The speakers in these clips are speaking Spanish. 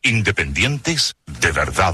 Independientes de verdad.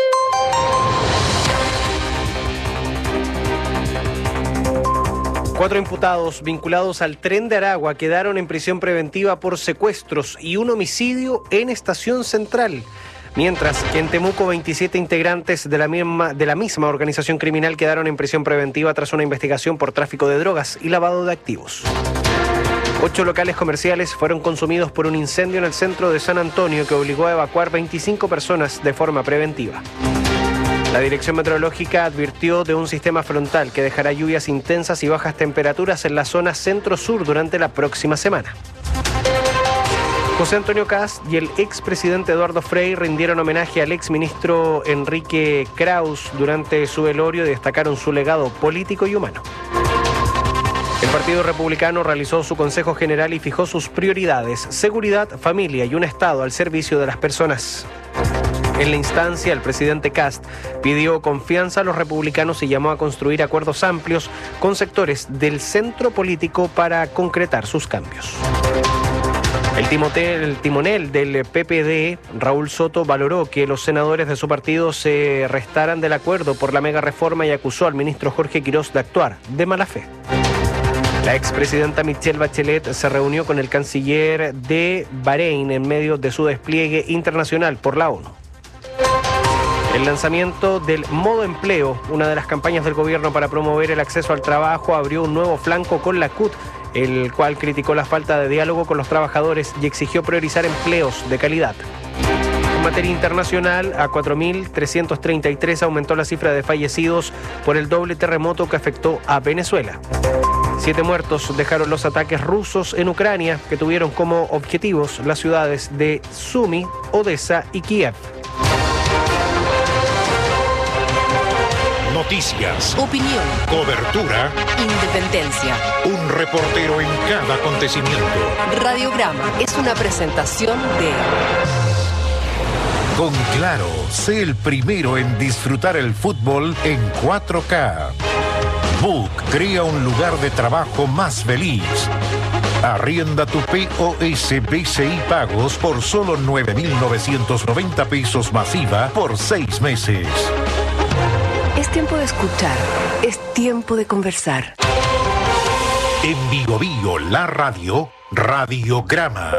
Cuatro imputados vinculados al Tren de Aragua quedaron en prisión preventiva por secuestros y un homicidio en Estación Central. Mientras que en Temuco 27 integrantes de la misma organización criminal quedaron en prisión preventiva tras una investigación por tráfico de drogas y lavado de activos. 8 locales comerciales fueron consumidos por un incendio en el centro de San Antonio que obligó a evacuar 25 personas de forma preventiva. La Dirección Meteorológica advirtió de un sistema frontal que dejará lluvias intensas y bajas temperaturas en la zona centro-sur durante la próxima semana. José Antonio Kast y el expresidente Eduardo Frei rindieron homenaje al exministro Enrique Kraus durante su velorio y destacaron su legado político y humano. El Partido Republicano realizó su Consejo General y fijó sus prioridades: seguridad, familia y un Estado al servicio de las personas. En la instancia, el presidente Kast pidió confianza a los republicanos y llamó a construir acuerdos amplios con sectores del centro político para concretar sus cambios. El timonel del PPD, Raúl Soto, valoró que los senadores de su partido se restaran del acuerdo por la mega reforma y acusó al ministro Jorge Quirós de actuar de mala fe. La expresidenta Michelle Bachelet se reunió con el canciller de Bahrein en medio de su despliegue internacional por la ONU. El lanzamiento del Modo Empleo, una de las campañas del gobierno para promover el acceso al trabajo, abrió un nuevo flanco con la CUT, el cual criticó la falta de diálogo con los trabajadores y exigió priorizar empleos de calidad. En materia internacional, a 4.333 aumentó la cifra de fallecidos por el doble terremoto que afectó a Venezuela. 7 muertos dejaron los ataques rusos en Ucrania, que tuvieron como objetivos las ciudades de Sumy, Odessa y Kiev. Noticias, opinión, cobertura, independencia. un reportero en cada acontecimiento. Radiograma es una presentación de... Con Claro, sé el primero en disfrutar el fútbol en 4K. Book crea un lugar de trabajo más feliz. Arrienda tu POS BCI Pagos por solo 9.990 pesos masiva por 6 meses. Es tiempo de escuchar, es tiempo de conversar. En Bio Bio, la radio, Radiograma.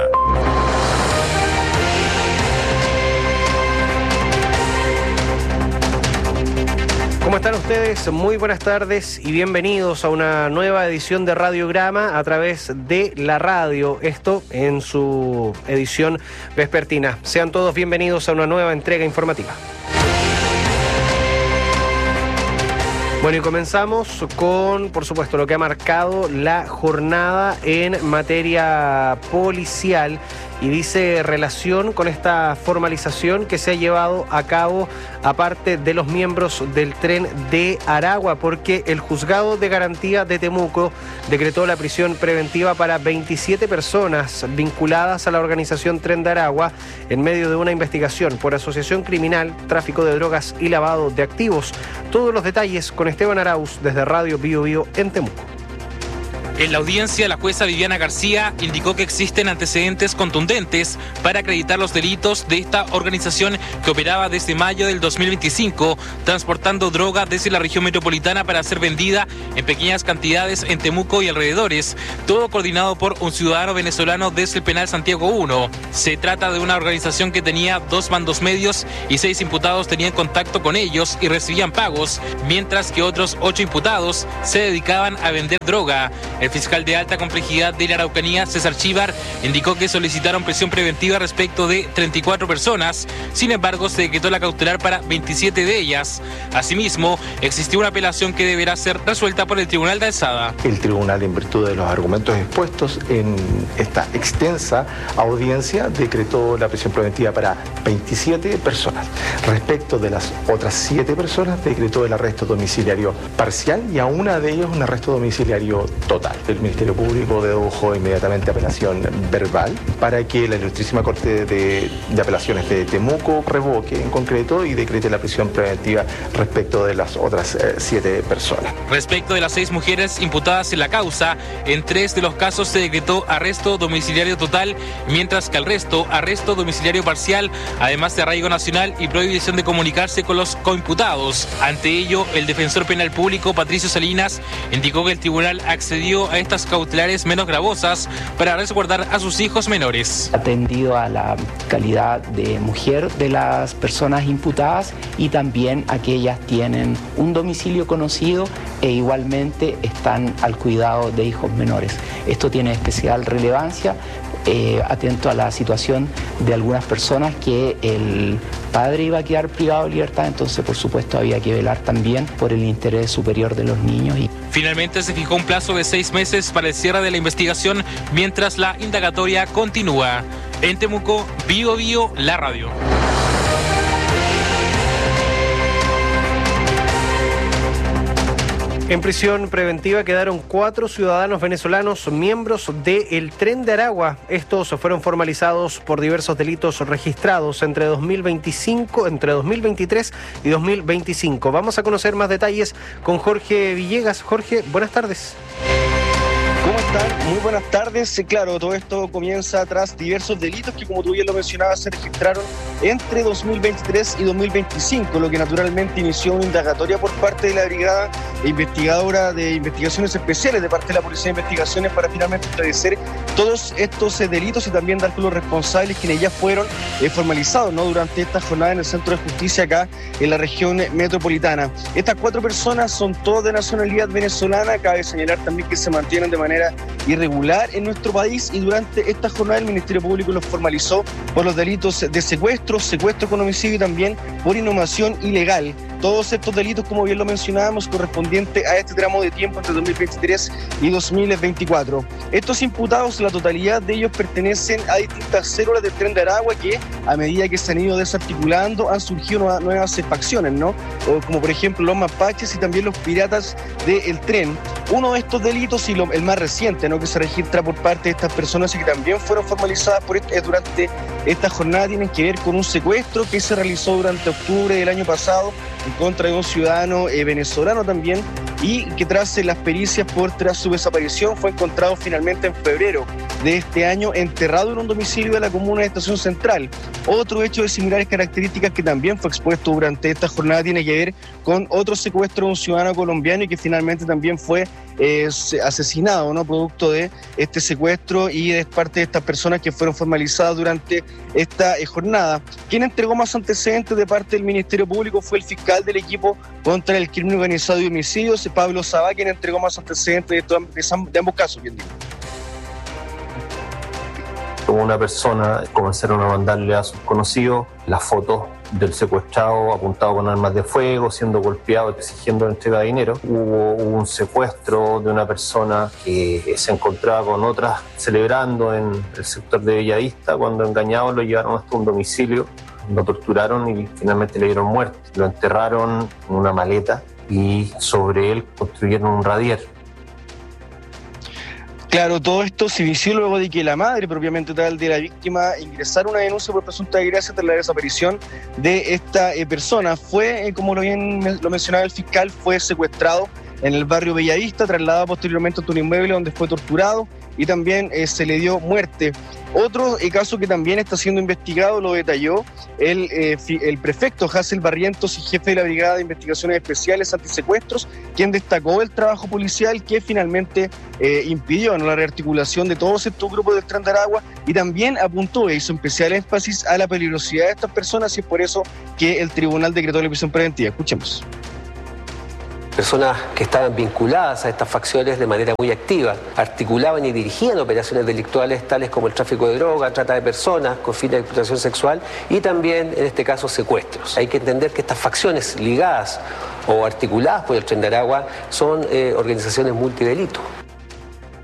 ¿Cómo están ustedes? Muy buenas tardes y bienvenidos a una nueva edición de Radiograma a través de la radio, esto en su edición vespertina. Sean todos bienvenidos a una nueva entrega informativa. Bueno, y comenzamos con, por supuesto, lo que ha marcado la jornada en materia policial y dice relación con esta formalización que se ha llevado a cabo aparte de los miembros del Tren de Aragua, porque el Juzgado de Garantía de Temuco decretó la prisión preventiva para 27 personas vinculadas a la organización Tren de Aragua en medio de una investigación por asociación criminal, tráfico de drogas y lavado de activos. Todos los detalles con Esteban Arauz desde Radio Bio Bio en Temuco. En la audiencia, la jueza Viviana García indicó que existen antecedentes contundentes para acreditar los delitos de esta organización que operaba desde mayo del 2025, transportando droga desde la región metropolitana para ser vendida en pequeñas cantidades en Temuco y alrededores, todo coordinado por un ciudadano venezolano desde el penal Santiago 1. Se trata de una organización que tenía 2 mandos medios y 6 imputados tenían contacto con ellos y recibían pagos, mientras que otros 8 imputados se dedicaban a vender droga. El fiscal de alta complejidad de la Araucanía, César Chívar, indicó que solicitaron prisión preventiva respecto de 34 personas. Sin embargo, se decretó la cautelar para 27 de ellas. Asimismo, existió una apelación que deberá ser resuelta por el Tribunal de Alzada. El tribunal, en virtud de los argumentos expuestos en esta extensa audiencia, decretó la prisión preventiva para 27 personas. Respecto de las otras 7 personas, decretó el arresto domiciliario parcial y a una de ellas un arresto domiciliario total. responsable. El Ministerio Público dedujo inmediatamente apelación verbal para que la Ilustrísima Corte de Apelaciones de Temuco revoque en concreto y decrete la prisión preventiva respecto de las otras 7 personas. Respecto de las 6 mujeres imputadas en la causa, en 3 de los casos se decretó arresto domiciliario total, mientras que al resto, arresto domiciliario parcial, además de arraigo nacional y prohibición de comunicarse con los coimputados. Ante ello, el defensor penal público, Patricio Salinas, indicó que el tribunal accedió a estas cautelares menos gravosas para resguardar a sus hijos menores. Atendido a la calidad de mujer de las personas imputadas y también a que ellas tienen un domicilio conocido e igualmente están al cuidado de hijos menores. Esto tiene especial relevancia, atento a la situación de algunas personas que el padre iba a quedar privado de libertad, entonces por supuesto había que velar también por el interés superior de los niños. Finalmente se fijó un plazo de 6 meses para el cierre de la investigación mientras la indagatoria continúa. En Temuco, Bio Bio, la radio. En prisión preventiva quedaron 4 ciudadanos venezolanos miembros del Tren de Aragua. Estos fueron formalizados por diversos delitos registrados entre 2023 y 2025. Vamos a conocer más detalles con Jorge Villegas. Jorge, buenas tardes. ¿Cómo están? Muy buenas tardes. Claro, todo esto comienza tras diversos delitos que, como tú bien lo mencionabas, se registraron entre 2023 y 2025, lo que naturalmente inició una indagatoria por parte de la Brigada Investigadora de Investigaciones Especiales de parte de la Policía de Investigaciones para finalmente esclarecer todos estos delitos y también dar con los responsables quienes ya fueron formalizados, ¿no?, durante esta jornada en el Centro de Justicia acá en la región metropolitana. Estas 4 personas son todas de nacionalidad venezolana. Cabe señalar también que se mantienen de manera irregular en nuestro país y durante esta jornada el Ministerio Público los formalizó por los delitos de secuestro con homicidio y también por inhumación ilegal. Todos estos delitos, como bien lo mencionábamos, correspondiente a este tramo de tiempo entre 2023 y 2024. Estos imputados, la totalidad de ellos pertenecen a distintas células del Tren de Aragua que, a medida que se han ido desarticulando, han surgido nuevas facciones, ¿no? Como por ejemplo los mapaches y también los piratas del tren. Uno de estos delitos y el más reciente, ¿no?, que se registra por parte de estas personas y que también fueron formalizadas durante esta jornada, tienen que ver con un secuestro que se realizó durante octubre del año pasado en contra de un ciudadano venezolano también, y que tras las pericias tras su desaparición fue encontrado finalmente en febrero de este año enterrado en un domicilio de la comuna de Estación Central. Otro hecho de similares características que también fue expuesto durante esta jornada tiene que ver con otro secuestro de un ciudadano colombiano y que finalmente también fue asesinado, ¿no?, producto de este secuestro y de parte de estas personas que fueron formalizadas durante esta jornada. Quien entregó más antecedentes de parte del Ministerio Público fue el fiscal del equipo contra el crimen organizado y homicidios, Pablo Sabá, quien entregó más antecedentes de ambos casos, bien digo. Como una persona comenzaron a mandarle a sus conocidos las fotos del secuestrado apuntado con armas de fuego, siendo golpeado, exigiendo la entrega de dinero. Hubo un secuestro de una persona que se encontraba con otras celebrando en el sector de Bellavista. Cuando engañados lo llevaron hasta un domicilio, lo torturaron y finalmente le dieron muerte. Lo enterraron en una maleta y sobre él construyeron un radier. Claro, todo esto se inició luego de que la madre propiamente tal de la víctima ingresara una denuncia por presunta desgracia tras la desaparición de esta persona. Fue, como lo mencionaba el fiscal, fue secuestrado en el barrio Bellavista, trasladado posteriormente a un inmueble donde fue torturado y también se le dio muerte. Otro caso que también está siendo investigado lo detalló el prefecto Hazel Barrientos y jefe de la Brigada de Investigaciones Especiales Antisecuestros, quien destacó el trabajo policial que finalmente impidió, ¿no?, la rearticulación de todos estos grupos del Tren de Aragua y también apuntó e hizo especial énfasis a la peligrosidad de estas personas y es por eso que el tribunal decretó la prisión preventiva. Escuchemos. Personas que estaban vinculadas a estas facciones de manera muy activa, articulaban y dirigían operaciones delictuales tales como el tráfico de droga, trata de personas con fines de explotación sexual y también, en este caso, secuestros. Hay que entender que estas facciones ligadas o articuladas por el Tren de Aragua son organizaciones multidelito.